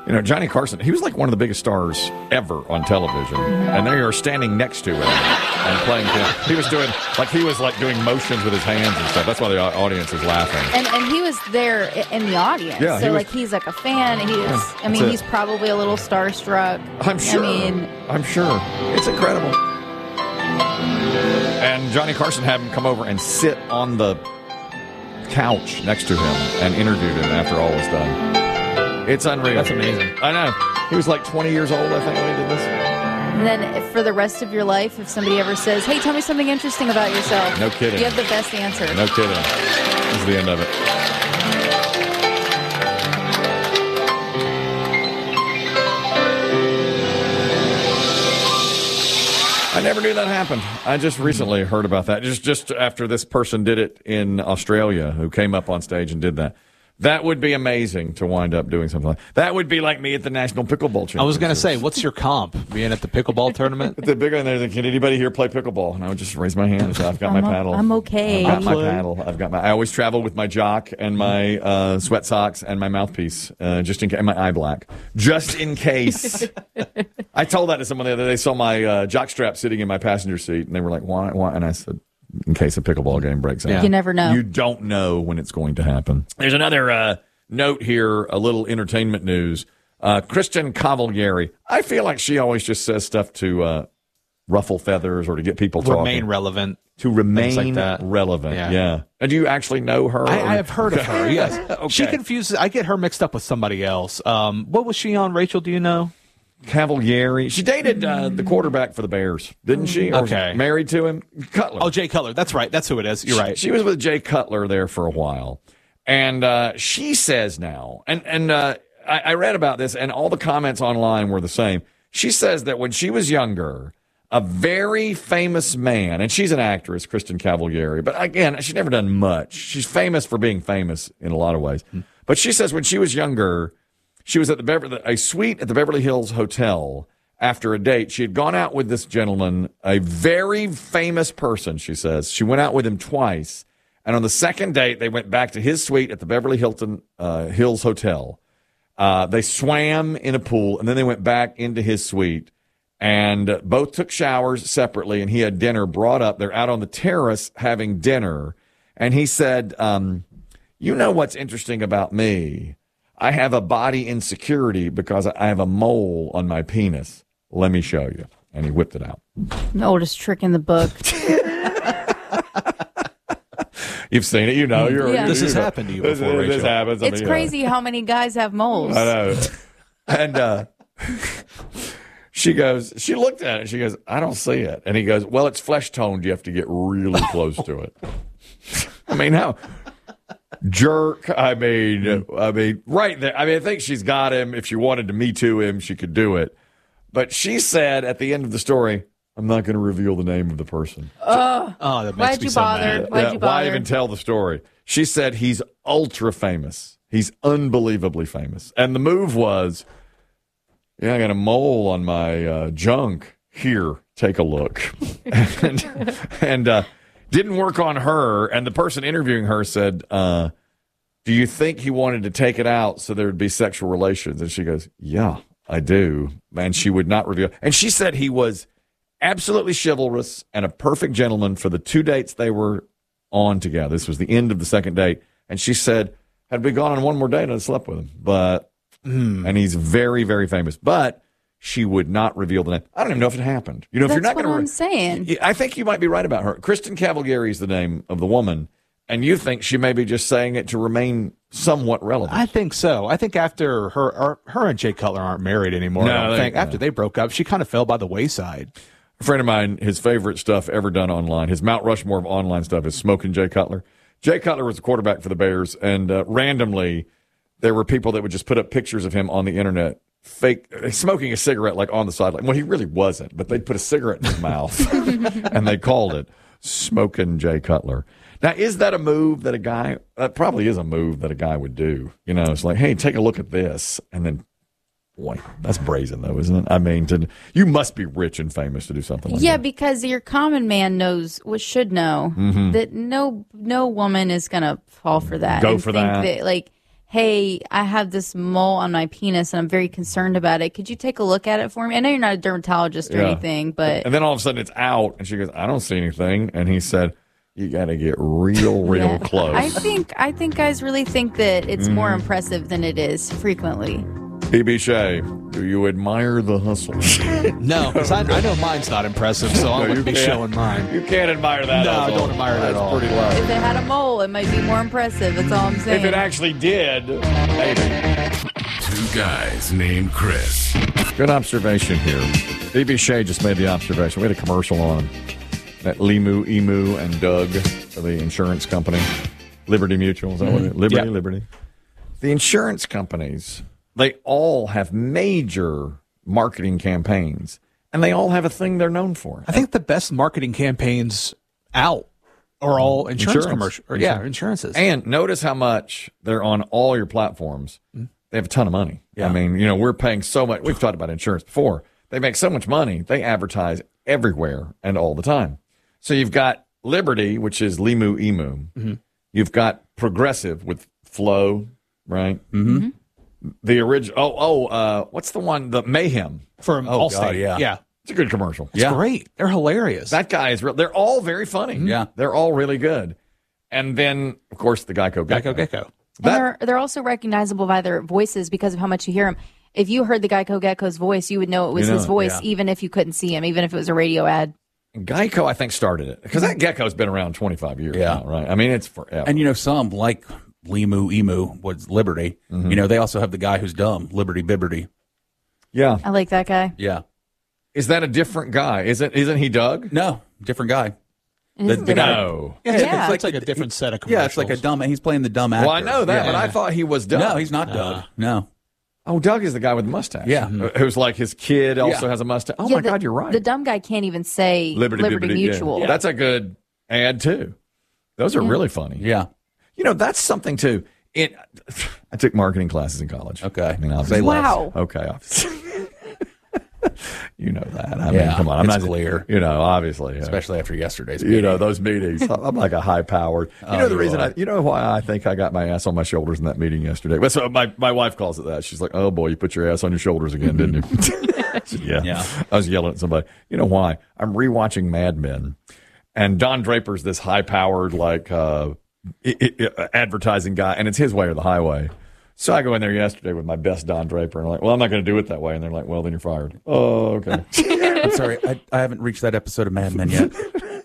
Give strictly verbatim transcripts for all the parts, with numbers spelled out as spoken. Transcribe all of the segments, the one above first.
You know, Johnny Carson, he was like one of the biggest stars ever on television. Mm-hmm. And they are standing next to him and playing piano. He was doing, like, he was like doing motions with his hands and stuff. That's why the audience is laughing. And and he was there in the audience. Yeah, so, he was, like, he's like a fan. He is, yeah, I mean, it. he's probably a little starstruck. I'm sure. I mean, I'm sure. It's incredible. And Johnny Carson had him come over and sit on the couch next to him and interviewed him after all was done. It's unreal. That's amazing. I know. He was like twenty years old, I think, when he did this. And then for the rest of your life, if somebody ever says, hey, tell me something interesting about yourself. No kidding. You have the best answer. No kidding. This is the end of it. I never knew that happened. I just recently heard about that. Just just after this person did it in Australia, who came up on stage and did that. That would be amazing to wind up doing something like that. That would be like me at the National Pickleball Championship. I was going to say, what's your comp? Being at the pickleball tournament? The bigger than there, can anybody here play pickleball? And I would just raise my hand and say, I've got I'm my o- paddle. I'm okay. I've got I my paddle. I've got my. I always travel with my jock and my uh, sweat socks and my mouthpiece, uh, just in case, and my eye black, just in case. I told that to someone the other day. They saw my uh, jock strap sitting in my passenger seat, and they were like, "Why? Why?" And I said, "In case a pickleball game breaks out, yeah. You never know. You don't know when it's going to happen." There's another. Uh, Note here, a little entertainment news. Uh, Kristen Cavalieri. I feel like she always just says stuff to uh, ruffle feathers or to get people talking. Remain relevant. To remain like that. relevant, yeah. yeah. And do you actually know her? I, I have heard of her, yes. Okay. She confuses, I get her mixed up with somebody else. Um, what was she on, Rachel, do you know? Cavalieri. She dated uh, the quarterback for the Bears, didn't she? Or okay. Married to him? Cutler. Oh, Jay Cutler. That's right. That's who it is. You're right. She, she was with Jay Cutler there for a while. And uh, she says now, and, and uh, I, I read about this, and all the comments online were the same. She says that when she was younger, a very famous man, and she's an actress, Kristen Cavalieri, but again, she's never done much. She's famous for being famous in a lot of ways. Hmm. But she says when she was younger, she was at the Beverly, a suite at the Beverly Hills Hotel after a date. She had gone out with this gentleman, a very famous person, she says. She went out with him twice. And on the second date, they went back to his suite at the Beverly Hilton uh, Hills Hotel. Uh, they swam in a pool, and then they went back into his suite. And uh, both took showers separately, and he had dinner brought up. They're out on the terrace having dinner. And he said, um, you know what's interesting about me? I have a body insecurity because I have a mole on my penis. Let me show you. And he whipped it out. The oldest trick in the book. You've seen it, you know. You're, yeah. This you has know. happened to you before, this, Rachel. This happens. It's I mean, crazy uh, how many guys have moles. I know. And uh, she goes, she looked at it. She goes, I don't see it. And he goes, well, it's flesh toned. You have to get really close to it. I mean, how jerk. I mean, I mean, right there. I mean, I think she's got him. If she wanted to Me Too him, she could do it. But she said at the end of the story, I'm not going to reveal the name of the person. Oh, oh that makes why'd me you so bother? mad. Why'd Yeah, you bother? why even tell the story? She said he's ultra famous. He's unbelievably famous. And the move was, yeah, I got a mole on my uh, junk. Here, take a look. and and uh, didn't work on her. And the person interviewing her said, uh, do you think he wanted to take it out so there would be sexual relations? And she goes, yeah, I do. And she would not reveal. And she said he was absolutely chivalrous and a perfect gentleman for the two dates they were on together. This was the end of the second date. And she said, had we gone on one more date, I'd slept with him. But, mm. and he's very, very famous. But she would not reveal the name. I don't even know if it happened. You know, if That's you're not what going to. I'm saying. I think you might be right about her. Kristen Cavalieri is the name of the woman. And you think she may be just saying it to remain somewhat relevant. I think so. I think after her, her, her and Jay Cutler aren't married anymore. No, I don't they- think. After no. they broke up, she kind of fell by the wayside. A friend of mine, his favorite stuff ever done online, his Mount Rushmore of online stuff is Smoking Jay Cutler. Jay Cutler was the quarterback for the Bears, and uh, randomly there were people that would just put up pictures of him on the internet, fake smoking a cigarette like on the sideline. Well, he really wasn't, but they'd put a cigarette in his mouth, and they called it Smoking Jay Cutler. Now, is that a move that a guy, that probably is a move that a guy would do. You know, it's like, hey, take a look at this, and then, boy, that's brazen, though, isn't it? I mean, to, you must be rich and famous to do something like yeah, that. because your common man knows, well, should know Mhm. that no no woman is going to fall for that. Go and for think that. Like, hey, I have this mole on my penis and I'm very concerned about it. Could you take a look at it for me? I know you're not a dermatologist or Yeah. anything, but And then all of a sudden it's out, and she goes, I don't see anything. And he said, you got to get real, real Yeah. close. I think I think guys really think that it's more impressive than it is frequently. B B Shea, do you admire the hustle? No, because I, I know mine's not impressive, so I No, you wouldn't be can't. showing mine. You can't admire that. No, I hustle. don't admire it at That's all. pretty low. If it had a mole, it might be more impressive. That's all I'm saying. If it actually did, maybe. Two guys named Chris. Good observation here. B B Shea just made the observation. We had a commercial on that Limu, Emu, and Doug for the insurance company. Liberty Mutual, is that what it is? Liberty, Yeah. Liberty. The insurance companies, they all have major marketing campaigns, and they all have a thing they're known for. I think the best marketing campaigns out are all insurance, Insurance. commercials. Or, yeah, insurances. And notice how much they're on all your platforms. They have a ton of money. Yeah. I mean, you know, we're paying so much. We've talked about insurance before. They make so much money. They advertise everywhere and all the time. So you've got Liberty, which is Limu Emu. Mm-hmm. You've got Progressive with Flow, right? Mm-hmm. The original. Oh, oh, uh, what's the one? The Mayhem. From Oh, Allstate. God, yeah. yeah. It's a good commercial. It's great. They're hilarious. That guy is real. They're all very funny. Yeah. They're all really good. And then, of course, the Geico Gecko. Gecko Gecko. And That- they're, they're also recognizable by their voices because of how much you hear them. If you heard the Geico Gecko's voice, you would know it was You know his it, voice, yeah. even if you couldn't see him, even if it was a radio ad. Geico, I think, started it because that gecko's been around twenty-five years Yeah. now, right? I mean, it's forever. And you know, some like Limu, Emu, was Liberty. You know, they also have the guy who's dumb, Liberty Bibberty. yeah, I like that guy. Yeah. is that a different guy? Isn't isn't he Doug? No, different guy. And The, isn't the it- guy. No. Yeah, Yeah. it's like a different set of commercials. Yeah, it's like a dumb. He's playing the dumb actor. Well, I know that, Yeah. but I thought he was Doug. No, he's not Doug. No. Oh, Doug is the guy with the mustache. Yeah. Uh, who's like his kid also Yeah. has a mustache. Oh Yeah, my the- God, you're right. The dumb guy can't even say Liberty, Liberty, Bibbidi, Mutual. Yeah. That's a good ad too. Those are really funny. Yeah. You know, that's something too. It. I took marketing classes in college. Okay. I mean, obviously. Say less. Wow. Okay. Obviously. You know that. I mean, Yeah, come on. I'm it's not clear. You know, obviously. yeah. Especially after yesterday's You meeting. know, those meetings. I'm like a high powered. You Oh, know the you reason are. I you know why I think I got my ass on my shoulders in that meeting yesterday. Well, so my, my wife calls it that. She's like, "Oh boy, you put your ass on your shoulders again, didn't you?" I said, yeah. Yeah. I was yelling at somebody. You know why? I'm rewatching Mad Men. And Don Draper's this high powered like uh, i- i- advertising guy, and it's his way or the highway. So I go in there yesterday with my best Don Draper, and I'm like, well, I'm not going to do it that way. And they're like, well, then you're fired. Oh, okay. I'm sorry. I, I haven't reached that episode of Mad Men yet.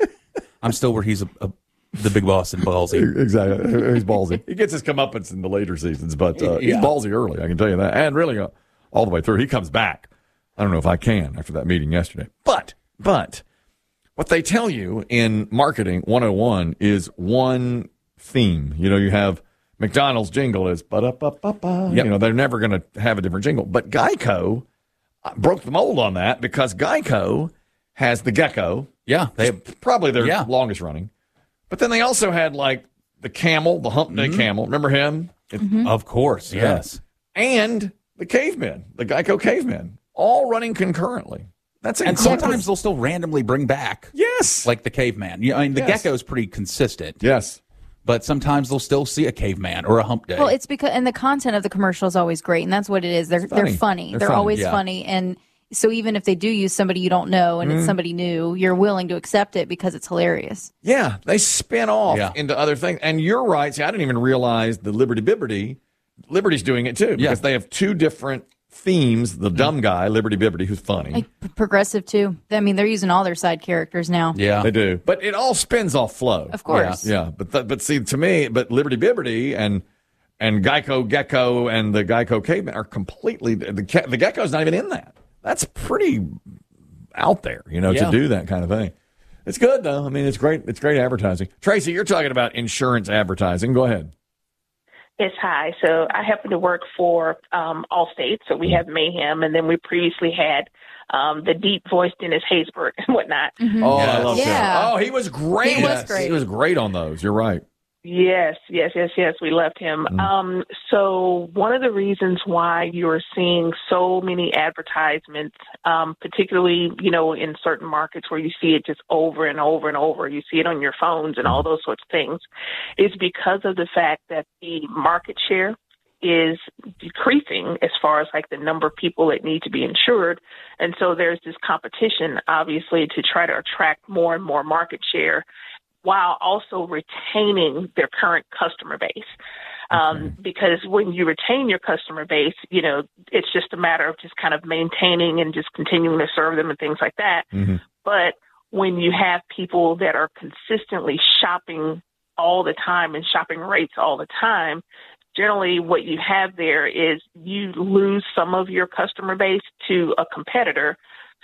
I'm still where he's a, a, the big boss in Ballsy. Exactly. He's ballsy. He gets his comeuppance in the later seasons, but uh, he's Yeah. ballsy early, I can tell you that. And really uh, all the way through. He comes back. I don't know if I can after that meeting yesterday. But, but, what they tell you in Marketing one oh one is one theme. You know, you have McDonald's jingle is ba-da-ba-ba-ba. Yep. You know, they're never going to have a different jingle. But Geico uh, broke the mold on that because Geico has the gecko. Yeah. They It's probably their Yeah. longest running. But then they also had like the camel, the hump day camel. Remember him? It- Of course. Yes. And the cavemen, the Geico cavemen, all running concurrently. That's And incredible. sometimes they'll still randomly bring back, yes, like the caveman. You know, I mean, the Yes. gecko's pretty consistent, yes. but sometimes they'll still see a caveman or a hump day. Well, it's because and the content of the commercial is always great, and that's what it is. They're funny. they're funny. They're They're, funny, always yeah. funny, and so even if they do use somebody you don't know and Mm-hmm. it's somebody new, you're willing to accept it because it's hilarious. Yeah, they spin off Yeah. into other things. And you're right. See, I didn't even realize the Liberty Bibberty, Liberty's doing it too because Yeah. they have two different themes. The dumb guy, Liberty Bibberty, who's funny. Like p- progressive too. I mean, they're using all their side characters now. yeah. They do, but it all spins off flow. Of course. Yeah, but th- but see, to me, but Liberty Bibberty and and Geico Gecko and the Geico Caveman are completely the ca- the Gecko's not even in that. That's pretty out there, you know, Yeah. to do that kind of thing. It's good though. I mean, it's great. It's great advertising. Tracy, you're talking about insurance advertising. Go ahead. Yes, hi. So I happen to work for um, Allstate, so we have Mayhem, and then we previously had um, the deep voiced Dennis Haysbert and whatnot. Oh, I Yes. love Yeah. that. Oh, he was great. He was great. He was great on those. You're right. Yes, yes, yes, yes. We loved him. Um, so one of the reasons why you're seeing so many advertisements, um, particularly, you know, in certain markets where you see it just over and over and over, you see it on your phones and all those sorts of things, is because of the fact that the market share is decreasing as far as like the number of people that need to be insured. And so there's this competition, obviously, to try to attract more and more market share while also retaining their current customer base. Um, because when you retain your customer base, you know, it's just a matter of just kind of maintaining and just continuing to serve them and things like that. Mm-hmm. But when you have people that are consistently shopping all the time and shopping rates all the time, generally what you have there is you lose some of your customer base to a competitor.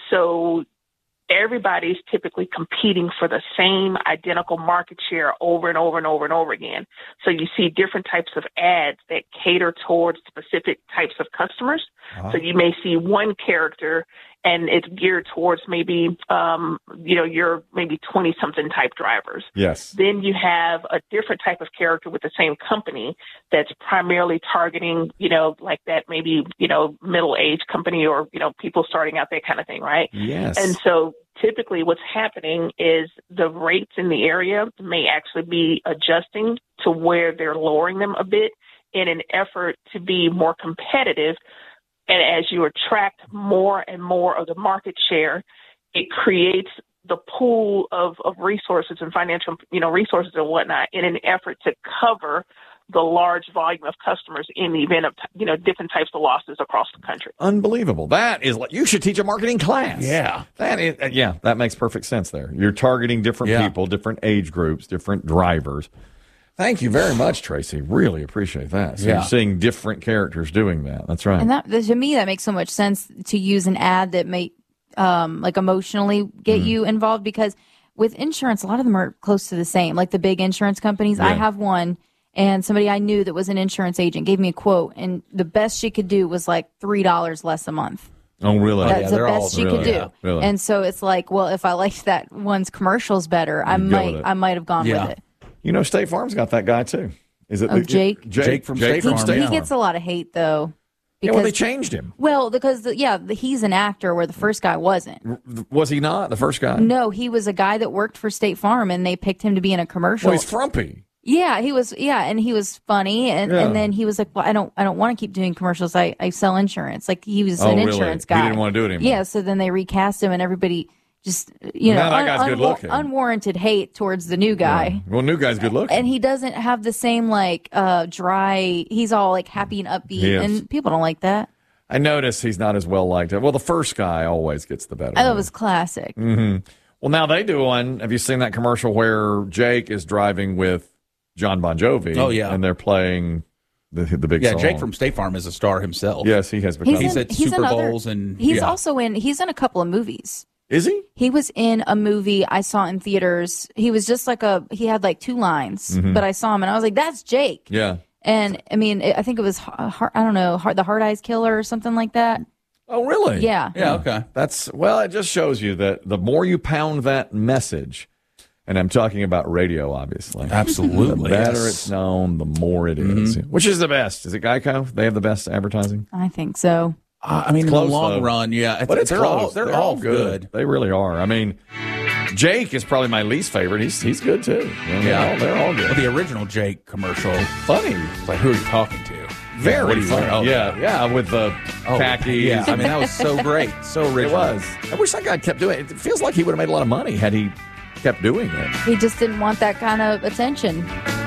So everybody's typically competing for the same identical market share over and over and over and over again. So you see different types of ads that cater towards specific types of customers. Uh-huh. So you may see one character and it's geared towards maybe, um, you know, your maybe twenty-something type drivers. Yes. Then you have a different type of character with the same company that's primarily targeting, you know, like that maybe, you know, middle-aged company or, you know, people starting out, that kind of thing, right? Yes. And so typically what's happening is the rates in the area may actually be adjusting to where they're lowering them a bit in an effort to be more competitive. And as you attract more and more of the market share, it creates the pool of, of resources and financial, you know, resources and whatnot in an effort to cover the large volume of customers in the event of, you know, different types of losses across the country. Unbelievable. That is like, you should teach a marketing class. Yeah. That is, uh, yeah, that makes perfect sense there. You're targeting different Yeah. people, different age groups, different drivers. Thank you very much, Tracy. Really appreciate that. So Yeah. you're seeing different characters doing that. That's right. And that, to me, that makes so much sense to use an ad that may, um, like emotionally get Mm-hmm. you involved, because with insurance, a lot of them are close to the same. Like the big insurance companies, I Yeah. have one, and somebody I knew that was an insurance agent gave me a quote, and the best she could do was like three dollars less a month. Oh, really? That's yeah, the they're all- best she really, could do. yeah, really. And so it's like, well, if I liked that one's commercials better, I You'd go might, with it. I might have gone Yeah. with it. You know, State Farm's got that guy, too. Is it Oh, the- Jake? Jake? Jake from State Farm, State yeah. He gets a lot of hate though. Yeah, Because, well, they changed him. well, because the, yeah, the, he's an actor where the first guy wasn't. Was he not, the first guy? No, he was a guy that worked for State Farm, and they picked him to be in a commercial. Well, he's frumpy. yeah, he was. Yeah, and he was funny, and, Yeah. and then he was like, "Well, I don't, I don't want to keep doing commercials. I, I sell insurance." Like he was Oh, an really? insurance He guy. didn't wanna do it anymore. Yeah, so then they recast him, and everybody just, you know, Now that guy's good looking. unwarranted hate towards the new guy. Well, new guy's good looking. And he doesn't have the same like uh dry. He's all like happy and upbeat, He is. and people don't like that. I notice he's not as well liked. Well, the first guy always gets the better. Oh, one. it was classic. Mm-hmm. Well, now they do one. Have you seen that commercial where Jake is driving with John Bon Jovi? Oh, yeah. And they're playing the the big Yeah, song. Jake from State Farm is a star himself. Yes, he has become. He's, He's in, at he's Super in other- Bowls and- he's yeah. also in. He's in a couple of movies. Is he? He was in a movie I saw in theaters. He was just like a. He had like two lines, Mm-hmm. but I saw him and I was like, "That's Jake." Yeah. And I mean, I think it was Har- I don't know, Har- the Hard Eyes Killer or something like that. Oh, really? Yeah. Yeah, okay. That's well. It just shows you that the more you pound that message, and I'm talking about radio, obviously. Absolutely. The better yes. it's known, the more it is. Which is the best? Is it Geico? They have the best advertising. I think so. Uh, I mean, in close, the long though. run, yeah. But it's they're close. all they're, all good. They really are. I mean, Jake is probably my least favorite. He's he's good too. I mean, Yeah. they're all, they're all good. Well, the original Jake commercial, Funny. it's like, who are you talking to? Very Yeah, what are you funny. wearing? Oh, yeah, yeah, with the Oh, khakis. Yeah, I mean, that was so great. So it original. was. I wish that guy kept doing it. It feels like he would have made a lot of money had he kept doing it. He just didn't want that kind of attention.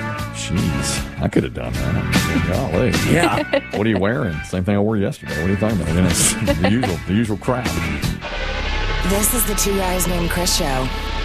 Jeez, I could have done that. Golly. Yeah. What are you wearing? Same thing I wore yesterday. What are you talking about? You know, it's the usual, the usual crap. This is the Two Guys Named Chris show.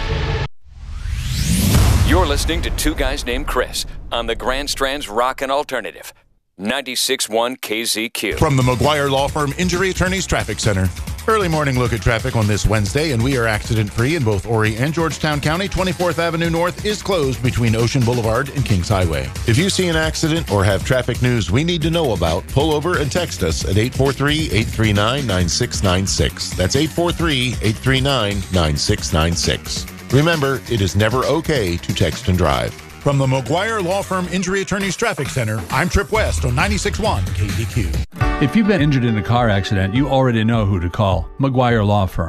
You're listening to Two Guys Named Chris on the Grand Strand's Rockin' Alternative, ninety-six point one K Z Q. From the McGuire Law Firm Injury Attorneys Traffic Center. Early morning look at traffic on this Wednesday, and we are accident-free in both Horry and Georgetown County. twenty-fourth Avenue North is closed between Ocean Boulevard and Kings Highway. If you see an accident or have traffic news we need to know about, pull over and text us at eight four three, eight three nine, nine six nine six. That's eight four three, eight three nine, nine six nine six. Remember, it is never okay to text and drive. From the McGuire Law Firm Injury Attorneys Traffic Center, I'm Trip West on ninety-six point one K D Q. If you've been injured in a car accident, you already know who to call. McGuire Law Firm.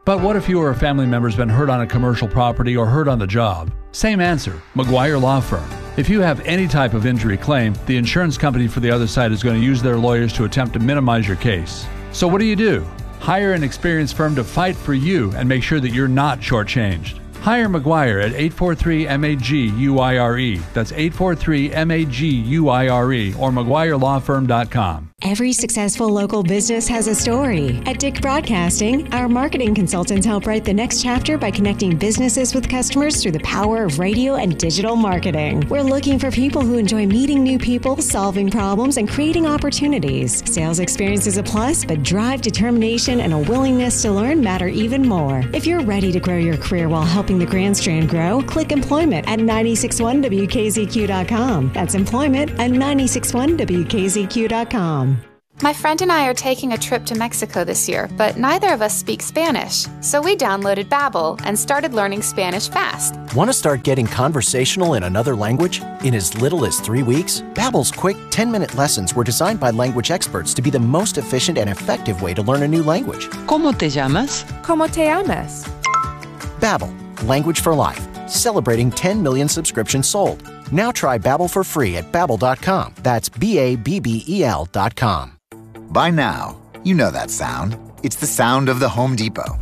But what if you or a family member's been hurt on a commercial property or hurt on the job? Same answer, McGuire Law Firm. If you have any type of injury claim, the insurance company for the other side is going to use their lawyers to attempt to minimize your case. So what do you do? Hire an experienced firm to fight for you and make sure that you're not shortchanged. Hire McGuire at eight four three M A G U I R E. That's eight four three M A G U I R E or McGuire Law Firm dot com. Every successful local business has a story. At Dick Broadcasting, our marketing consultants help write the next chapter by connecting businesses with customers through the power of radio and digital marketing. We're looking for people who enjoy meeting new people, solving problems, and creating opportunities. Sales experience is a plus, but drive, determination, and a willingness to learn matter even more. If you're ready to grow your career while helping the Grand Strand grow, click employment at nine six one W K Z Q dot com. That's employment at nine six one W K Z Q dot com. My friend and I are taking a trip to Mexico this year, but neither of us speak Spanish. So we downloaded Babbel and started learning Spanish fast. Want to start getting conversational in another language? In as little as three weeks? Babbel's quick ten-minute lessons were designed by language experts to be the most efficient and effective way to learn a new language. ¿Cómo te llamas? ¿Cómo te llamas? Babbel, language for life. Celebrating ten million subscriptions sold. Now try Babbel for free at babbel dot com. That's B A B B E L dot com. By now, you know that sound. It's the sound of the Home Depot.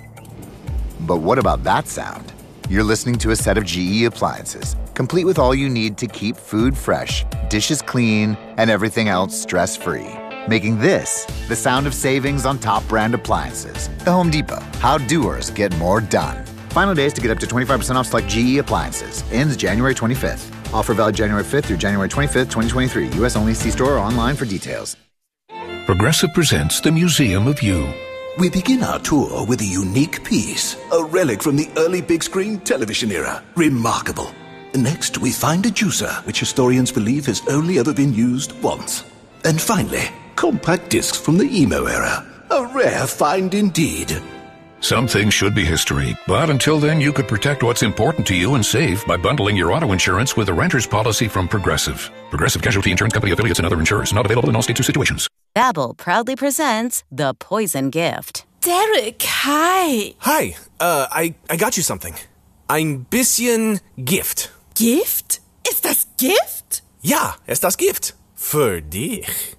But what about that sound? You're listening to a set of G E appliances, complete with all you need to keep food fresh, dishes clean, and everything else stress-free. Making this the sound of savings on top brand appliances. The Home Depot. How doers get more done. Final days to get up to twenty-five percent off select G E appliances. Ends January twenty-fifth. Offer valid January fifth through January twenty-fifth, twenty twenty-three. U S only. See store or online for details. Progressive presents the Museum of You. We begin our tour with a unique piece, a relic from the early big screen television era. Remarkable. Next, we find a juicer, which historians believe has only ever been used once. And finally, compact discs from the emo era. A rare find indeed. Some things should be history, but until then you could protect what's important to you and save by bundling your auto insurance with a renter's policy from Progressive. Progressive Casualty Insurance Company affiliates and other insurers. Not available in all states or situations. Babbel proudly presents The Poison Gift. Derek, hi. Hi, uh, I, I got you something. Ein bisschen Gift. Gift? Ist das Gift? Ja, ist das Gift. Für dich.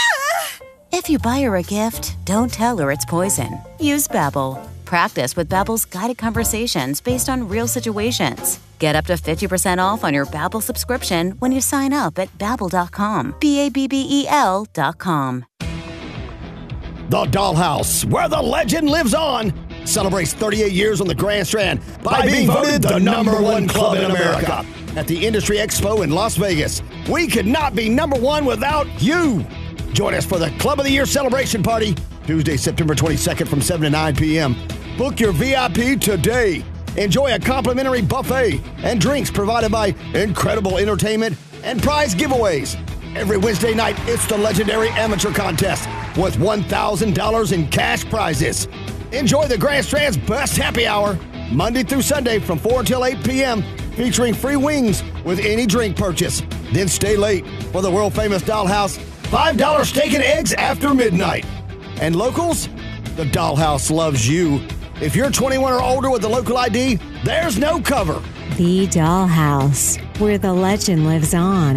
If you buy her a gift, don't tell her it's poison. Use Babbel. Practice with Babbel's guided conversations based on real situations. Get up to fifty percent off on your Babbel subscription when you sign up at babbel dot com. B A B B E L dot com. The Dollhouse, where the legend lives on, celebrates thirty-eight years on the Grand Strand by, by being voted the number one club in America. At the Industry Expo in Las Vegas, we could not be number one without you. Join us for the Club of the Year celebration party, Tuesday, September twenty-second from seven to nine p.m. Book your V I P today. Enjoy a complimentary buffet and drinks provided by incredible entertainment and prize giveaways. Every Wednesday night, it's the legendary amateur contest with one thousand dollars in cash prizes. Enjoy the Grand Strand's best happy hour, Monday through Sunday from four until eight p.m., featuring free wings with any drink purchase. Then stay late for the world-famous Dollhouse five dollar steak and eggs after midnight. And locals, the Dollhouse loves you. If you're twenty-one or older with a local I D, there's no cover. The Dollhouse, where the legend lives on.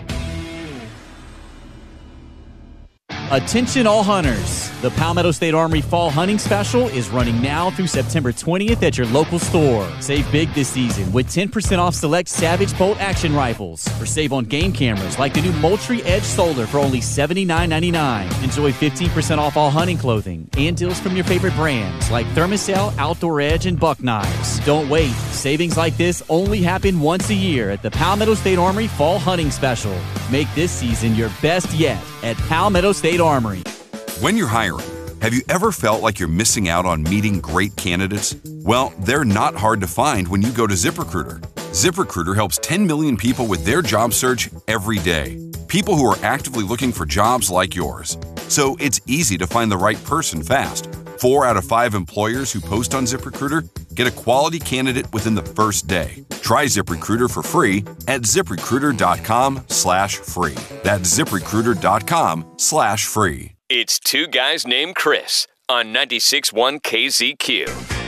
Attention all hunters. The Palmetto State Armory Fall Hunting Special is running now through September twentieth at your local store. Save big this season with ten percent off select Savage Bolt action rifles. Or save on game cameras like the new Moultrie Edge Solar for only seventy-nine ninety-nine. Enjoy fifteen percent off all hunting clothing and deals from your favorite brands like Thermacell, Outdoor Edge, and Buck Knives. Don't wait. Savings like this only happen once a year at the Palmetto State Armory Fall Hunting Special. Make this season your best yet at Palmetto State Armory. When you're hiring, have you ever felt like you're missing out on meeting great candidates? Well, they're not hard to find when you go to ZipRecruiter. ZipRecruiter helps ten million people with their job search every day. People who are actively looking for jobs like yours. So it's easy to find the right person fast. Four out of five employers who post on ZipRecruiter get a quality candidate within the first day. Try ZipRecruiter for free at ZipRecruiter.com slash free. That's ZipRecruiter.com slash free. It's Two Guys Named Chris on ninety-six point one K Z Q.